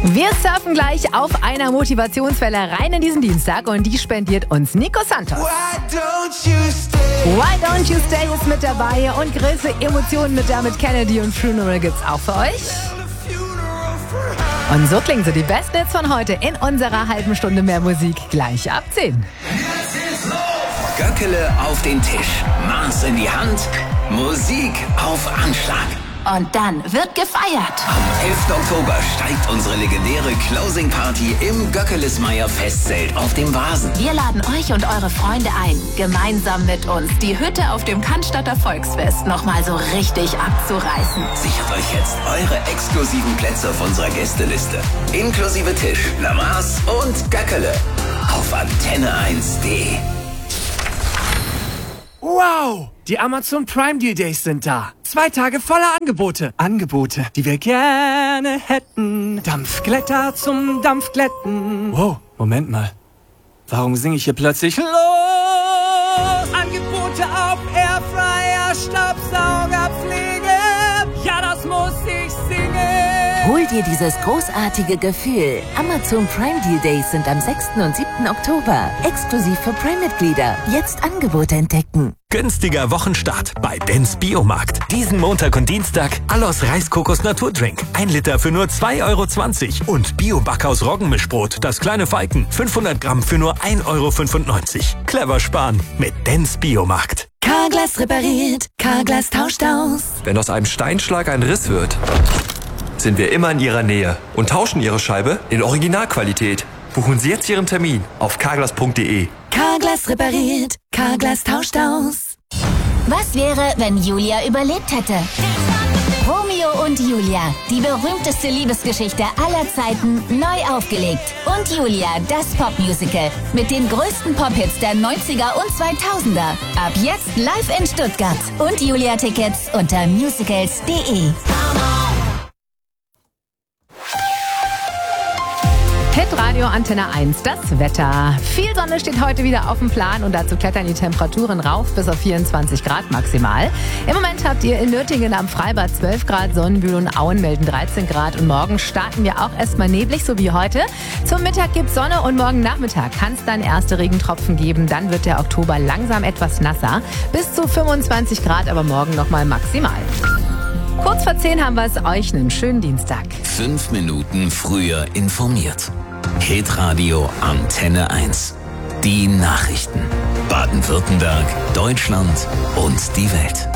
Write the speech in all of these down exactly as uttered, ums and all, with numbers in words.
Wir surfen gleich auf einer Motivationswelle rein in diesen Dienstag und die spendiert uns Nico Santos. Why don't you stay? Why don't you stay ist mit dabei und größte Emotionen mit Dermot Kennedy und Funeral gibt's auch für euch. Und so klingen so die besten Hits von heute in unserer halben Stunde mehr Musik gleich ab zehn. Göckele auf den Tisch, Maß in die Hand, Musik auf Anschlag. Und dann wird gefeiert. Am elften Oktober steigt unsere legendäre Closing Party im Göckelesmeyer Festzelt auf dem Vasen. Wir laden euch und eure Freunde ein, gemeinsam mit uns die Hütte auf dem Cannstatter Volksfest nochmal so richtig abzureißen. Sichert euch jetzt eure exklusiven Plätze auf unserer Gästeliste. Inklusive Tisch, Lamaß und Göckele. Auf antenne eins punkt de. Wow! Die Amazon Prime Deal Days sind da. Zwei Tage voller Angebote. Angebote, die wir gerne hätten. Dampfglätter zum Dampfglätten. Wow, Moment mal. Warum singe ich hier plötzlich los? Angebote auf Airfryer, Staubsauger, Pflege. Ja, das muss ich singen. Hol dir dieses großartige Gefühl. Amazon Prime Deal Days sind am sechsten und siebten Oktober. Exklusiv für Prime-Mitglieder. Jetzt Angebote entdecken. Günstiger Wochenstart bei Dens Biomarkt. Diesen Montag und Dienstag Allos Reiskokos Naturdrink. Ein Liter für nur zwei Euro zwanzig. Und Bio-Backhaus Roggenmischbrot, das kleine Falken. fünfhundert Gramm für nur ein Euro fünfundneunzig. Clever sparen mit Dens Biomarkt. Carglass repariert. Carglass tauscht aus. Wenn aus einem Steinschlag ein Riss wird, sind wir immer in Ihrer Nähe und tauschen Ihre Scheibe in Originalqualität. Buchen Sie jetzt Ihren Termin auf carglass punkt de. Carglass repariert. Carglass tauscht aus. Was wäre, wenn Julia überlebt hätte? Romeo und Julia, die berühmteste Liebesgeschichte aller Zeiten, neu aufgelegt. Und Julia, das Popmusical mit den größten Pop-Hits der neunziger und zweitausender. Ab jetzt live in Stuttgart. Und Julia-Tickets unter musicals punkt de. Hitradio Antenne eins, das Wetter. Viel Sonne steht heute wieder auf dem Plan und dazu klettern die Temperaturen rauf bis auf vierundzwanzig Grad maximal. Im Moment habt ihr in Nürtingen am Freibad zwölf Grad, Sonnenbühl und Auen melden dreizehn Grad und morgen starten wir auch erstmal neblig, so wie heute. Zum Mittag gibt's Sonne und morgen Nachmittag kann es dann erste Regentropfen geben. Dann wird der Oktober langsam etwas nasser. Bis zu fünfundzwanzig Grad, aber morgen nochmal maximal. Kurz vor zehn haben wir es euch, einen schönen Dienstag. Fünf Minuten früher informiert. Hitradio Antenne eins. Die Nachrichten. Baden-Württemberg, Deutschland und die Welt.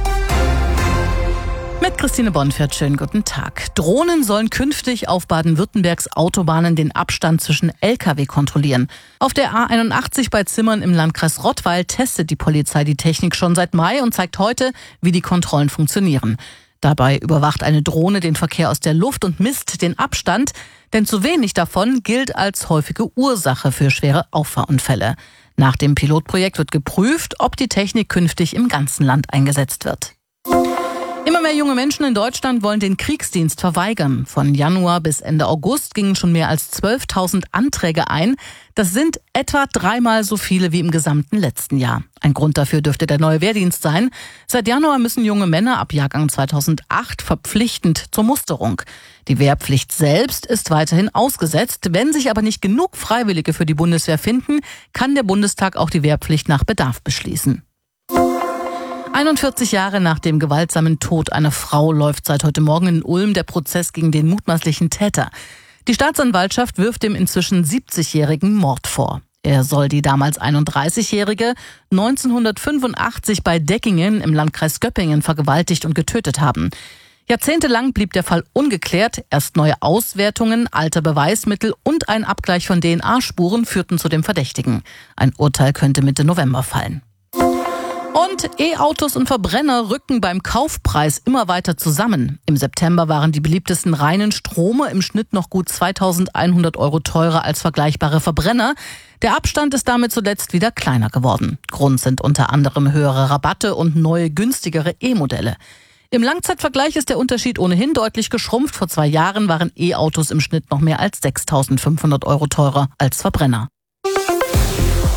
Mit Christine Bonfert, schönen guten Tag. Drohnen sollen künftig auf Baden-Württembergs Autobahnen den Abstand zwischen L K W kontrollieren. Auf der A einundachtzig bei Zimmern im Landkreis Rottweil testet die Polizei die Technik schon seit Mai und zeigt heute, wie die Kontrollen funktionieren. Dabei überwacht eine Drohne den Verkehr aus der Luft und misst den Abstand, denn zu wenig davon gilt als häufige Ursache für schwere Auffahrunfälle. Nach dem Pilotprojekt wird geprüft, ob die Technik künftig im ganzen Land eingesetzt wird. Immer mehr junge Menschen in Deutschland wollen den Kriegsdienst verweigern. Von Januar bis Ende August gingen schon mehr als zwölftausend Anträge ein. Das sind etwa dreimal so viele wie im gesamten letzten Jahr. Ein Grund dafür dürfte der neue Wehrdienst sein. Seit Januar müssen junge Männer ab Jahrgang zweitausendacht verpflichtend zur Musterung. Die Wehrpflicht selbst ist weiterhin ausgesetzt. Wenn sich aber nicht genug Freiwillige für die Bundeswehr finden, kann der Bundestag auch die Wehrpflicht nach Bedarf beschließen. einundvierzig Jahre nach dem gewaltsamen Tod einer Frau läuft seit heute Morgen in Ulm der Prozess gegen den mutmaßlichen Täter. Die Staatsanwaltschaft wirft dem inzwischen siebzigjährigen Mord vor. Er soll die damals einunddreißigjährige neunzehnhundertfünfundachtzig bei Deckingen im Landkreis Göppingen vergewaltigt und getötet haben. Jahrzehntelang blieb der Fall ungeklärt. Erst neue Auswertungen, alter Beweismittel und ein Abgleich von D N A-Spuren führten zu dem Verdächtigen. Ein Urteil könnte Mitte November fallen. Und E-Autos und Verbrenner rücken beim Kaufpreis immer weiter zusammen. Im September waren die beliebtesten reinen Strome im Schnitt noch gut zweitausendeinhundert Euro teurer als vergleichbare Verbrenner. Der Abstand ist damit zuletzt wieder kleiner geworden. Grund sind unter anderem höhere Rabatte und neue, günstigere E-Modelle. Im Langzeitvergleich ist der Unterschied ohnehin deutlich geschrumpft. Vor zwei Jahren waren E-Autos im Schnitt noch mehr als sechstausendfünfhundert Euro teurer als Verbrenner.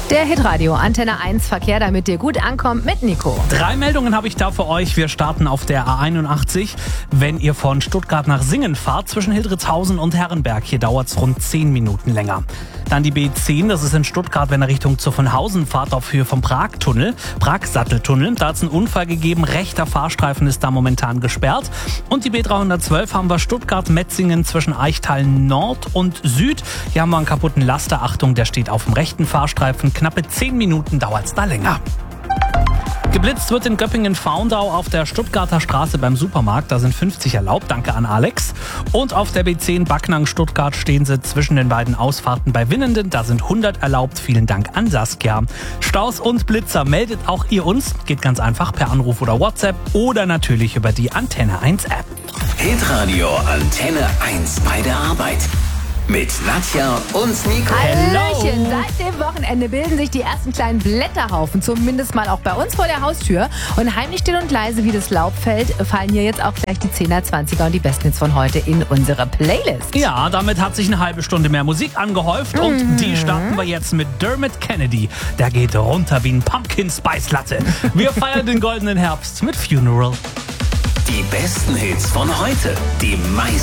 Der Hitradio Antenne eins Verkehr, damit dir gut ankommt, mit Nico. Drei Meldungen habe ich da für euch. Wir starten auf der A einundachtzig. Wenn ihr von Stuttgart nach Singen fahrt, zwischen Hildritzhausen und Herrenberg, hier dauert es rund zehn Minuten länger. Dann die B zehn, das ist in Stuttgart, wenn ihr Richtung Zuffenhausen fahrt, auf Höhe vom Pragtunnel, Prag-Satteltunnel. Da hat es einen Unfall gegeben, rechter Fahrstreifen ist da momentan gesperrt. Und die B dreihundertzwölf haben wir Stuttgart-Metzingen zwischen Eichtal Nord und Süd. Hier haben wir einen kaputten Laster. Achtung, der steht auf dem rechten Fahrstreifen. Knappe zehn Minuten dauert es da länger. Geblitzt wird in Göppingen-Faundau auf der Stuttgarter Straße beim Supermarkt. Da sind fünfzig erlaubt, danke an Alex. Und auf der B zehn Backnang-Stuttgart stehen sie zwischen den beiden Ausfahrten bei Winnenden. Da sind hundert erlaubt, vielen Dank an Saskia. Staus und Blitzer meldet auch ihr uns. Geht ganz einfach per Anruf oder WhatsApp oder natürlich über die Antenne eins App. Hitradio Antenne eins bei der Arbeit. Mit Nadja und Nico. Hallöchen! Seit dem Wochenende bilden sich die ersten kleinen Blätterhaufen, zumindest mal auch bei uns vor der Haustür. Und heimlich still und leise wie das Laub fällt, fallen hier jetzt auch gleich die zehner, zwanziger und die Besten Hits von heute in unsere Playlist. Ja, damit hat sich eine halbe Stunde mehr Musik angehäuft und mhm. die starten wir jetzt mit Dermot Kennedy. Der geht runter wie ein Pumpkin Spice Latte. Wir feiern den goldenen Herbst mit Funeral. Die besten Hits von heute, die meisten